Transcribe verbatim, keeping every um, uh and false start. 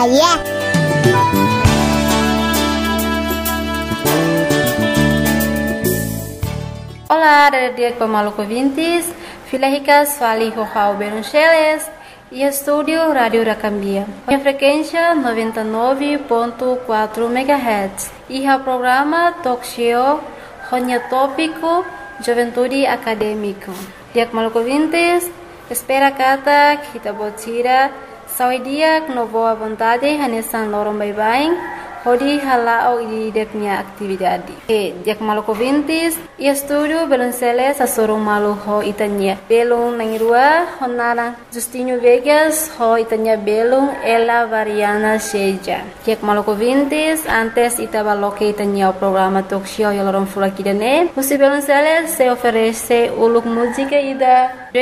yeah. Olá, dia Maluco ouvintes, Filahicas Fali Rojao Beruncheles e estúdio Rádio Racambia. A frequência noventa e nove ponto quatro megahertz e o programa Talk Show Ronha Tópico Juventude Acadêmico. Dia Maluco ouvintes, espera kata kita botira sawi dia no boa vontade hanesan lorong bye-bye. Hodi halao di deknya atividade. E dia Maluco ouvintes, e estúdio Belonceles a sorong malu ho itanya. Belong nangirua honara Justinho Vegas ho itanya belong ela variana seja. Dia Maluco ouvintes, antes itaba loke itanya o programa talk show yalorong fulakidane. Musi Belonceles se oferece uluk música ida